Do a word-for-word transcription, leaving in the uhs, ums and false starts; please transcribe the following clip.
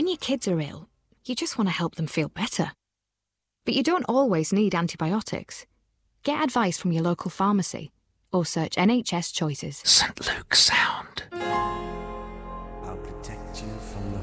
When your kids are ill, you just want to help them feel better. But you don't always need antibiotics. Get advice from your local pharmacy or search N H S Choices. Saint Luke's Sound.